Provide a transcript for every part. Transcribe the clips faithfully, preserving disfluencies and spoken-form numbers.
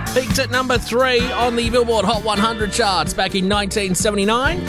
Peaked at number three on the Billboard Hot one hundred charts back in nineteen seventy-nine.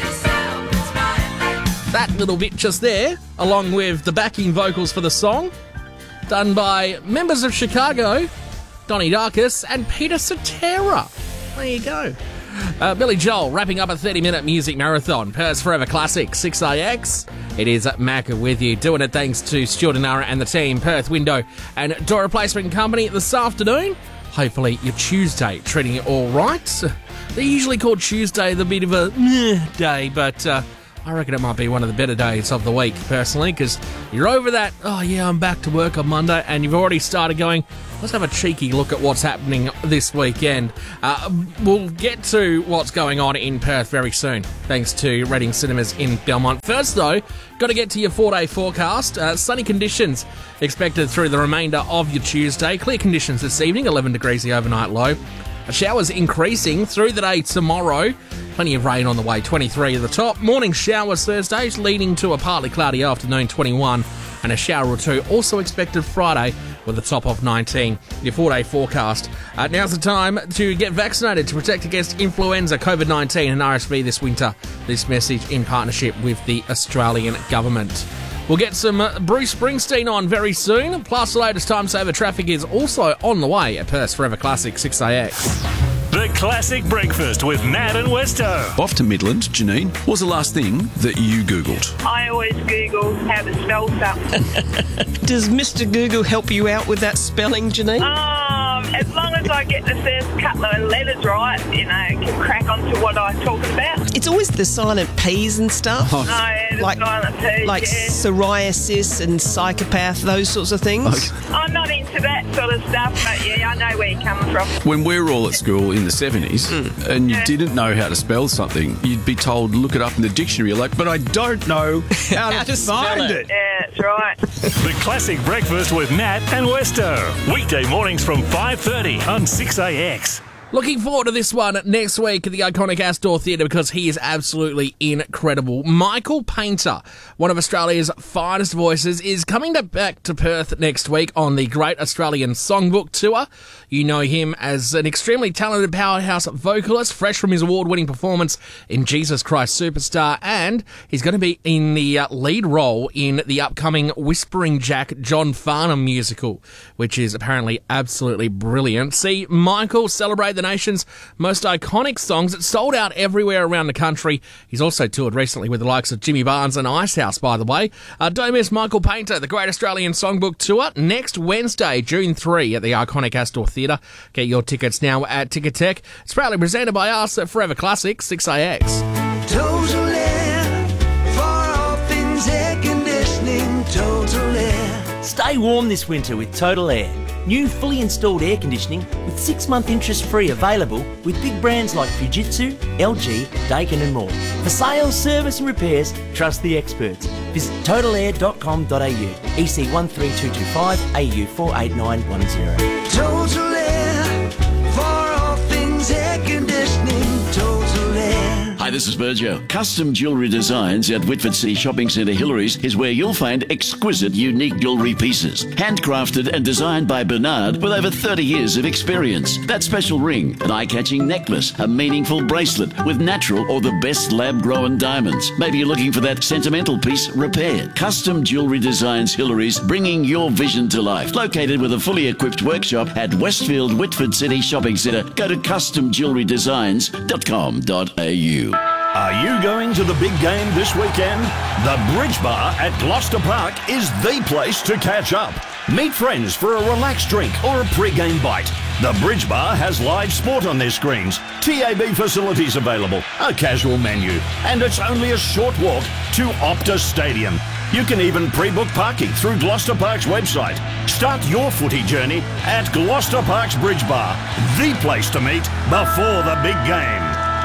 That little bit just there, along with the backing vocals for the song, done by members of Chicago, Donnie Darkus and Peter Cetera. There you go. Uh, Billy Joel wrapping up a thirty-minute music marathon. Perth's Forever Classic, six A X. It is Mac with you, doing it thanks to Stuart and Nara and the team, Perth Window and Door Replacement Company this afternoon. Hopefully your Tuesday treating it all right. They usually call Tuesday the bit of a meh day, but uh, I reckon it might be one of the better days of the week, personally, because you're over that, oh yeah, I'm back to work on Monday, and you've already started going, let's have a cheeky look at what's happening this weekend. Uh, we'll get to what's going on in Perth very soon, thanks to Reading Cinemas in Belmont. First, though, got to get to your four-day forecast. Uh, sunny conditions expected through the remainder of your Tuesday. Clear conditions this evening, eleven degrees the overnight low. Showers increasing through the day tomorrow. Plenty of rain on the way, twenty-three at the top. Morning showers Thursdays, leading to a partly cloudy afternoon, twenty-one. And a shower or two also expected Friday with a top of nineteen. Your four-day forecast. Uh, now's the time to get vaccinated to protect against influenza, COVID nineteen and R S V this winter. This message in partnership with the Australian government. We'll get some uh, Bruce Springsteen on very soon. Plus, the latest time saver traffic is also on the way at Perth's Forever Classic, six A X. The Classic Breakfast with Matt and Westo. Off to Midland, Janine. What was the last thing that you Googled? I always Google how to spell something. Does Mister Google help you out with that spelling, Janine? Um, as long as I get the first couple of letters right, you know, can crack on to what I'm talking about. It's always the silent P's and stuff. Oh, yeah, the like, silent P's, Like yeah. psoriasis and psychopath, those sorts of things. Okay. I'm not into that sort of stuff, but yeah, I know where you're coming from. When we were all at school in the seventies Mm. and you Yeah. didn't know how to spell something, you'd be told, look it up in the dictionary. You're like, but I don't know how, How to to spell find it. it. Yeah, that's right. The Classic Breakfast with Matt and Westo. Weekday mornings from five thirty on six A X. Looking forward to this one next week at the iconic Astor Theatre because he is absolutely incredible. Michael Painter, one of Australia's finest voices, is coming to back to Perth next week on the Great Australian Songbook Tour. You know him as an extremely talented powerhouse vocalist, fresh from his award-winning performance in Jesus Christ Superstar, and he's going to be in the uh, lead role in the upcoming Whispering Jack John Farnham musical, which is apparently absolutely brilliant. See Michael celebrate the nation's most iconic songs. It's sold out everywhere around the country. He's also toured recently with the likes of Jimmy Barnes and Icehouse, by the way. Uh, don't miss Michael Painter, the Great Australian Songbook Tour, next Wednesday, June third at the iconic Astor Theatre. Get your tickets now at Ticketek. It's proudly presented by us at Forever Classic, six A X. Total Air, for all things air conditioning, Total Air. Stay warm this winter with Total Air. New fully installed air conditioning with six-month interest-free available with big brands like Fujitsu, L G, Daikin and more. For sales, service and repairs, trust the experts. Visit total air dot com dot a u, E C one three two two five, A U four eight nine one zero. Total Air, for all things air conditioning, Total Air. Hi, this is Bergio. Custom Jewellery Designs at Whitford City Shopping Centre Hillary's is where you'll find exquisite, unique jewellery pieces. Handcrafted and designed by Bernard with over thirty years of experience. That special ring, an eye-catching necklace, a meaningful bracelet with natural or the best lab-grown diamonds. Maybe you're looking for that sentimental piece repaired. Custom Jewellery Designs Hillary's, bringing your vision to life. Located with a fully equipped workshop at Westfield Whitford City Shopping Centre. Go to custom jewellery designs dot com dot a u. Are you going to the big game this weekend? The Bridge Bar at Gloucester Park is the place to catch up. Meet friends for a relaxed drink or a pre-game bite. The Bridge Bar has live sport on their screens, T A B facilities available, a casual menu, and it's only a short walk to Optus Stadium. You can even pre-book parking through Gloucester Park's website. Start your footy journey at Gloucester Park's Bridge Bar, the place to meet before the big game.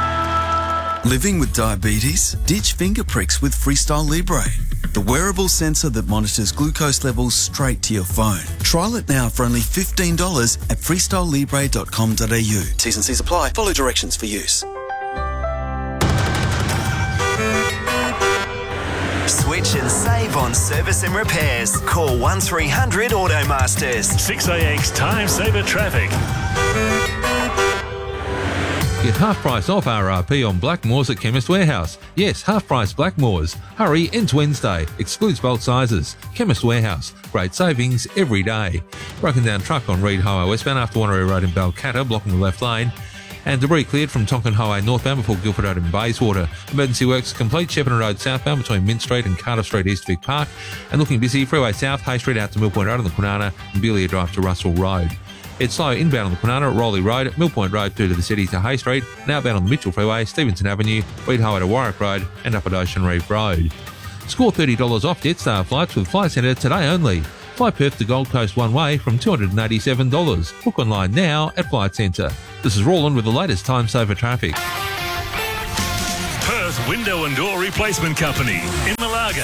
Living with diabetes? Ditch finger pricks with Freestyle Libre, the wearable sensor that monitors glucose levels straight to your phone. Trial it now for only fifteen dollars at freestyle libre dot com dot a u. T's and C's apply. Follow directions for use. Switch and save on service and repairs. Call one three hundred Automasters. six A X Time Saver Traffic. Get half price off R R P on Blackmores at Chemist Warehouse. Yes, half price Blackmores. Hurry, ends Wednesday. Excludes bulk sizes. Chemist Warehouse. Great savings every day. Broken down truck on Reed Highway westbound after Wanneroo Road in Balcatta, blocking the left lane. And debris cleared from Tonkin Highway northbound before Guildford Road in Bayswater. Emergency works complete. Shepparton Road southbound between Mint Street and Carter Street east Vic Park. And looking busy, Freeway South, Hay Street out to Mill Point Road on the Kwinana and Belia Drive to Russell Road. It's slow inbound on the Kwinana at Rowley Road, Mill Point Road through to the city to Hay Street, and outbound on the Mitchell Freeway, Stevenson Avenue, Reed Highway to Warwick Road and up at Ocean Reef Road. Score thirty dollars off Jetstar flights with Flight Centre today only. Fly Perth to Gold Coast one way from two hundred eighty-seven dollars. Book online now at Flight Centre. This is Roland with the latest time saver traffic. Perth Window and Door Replacement Company in Malaga.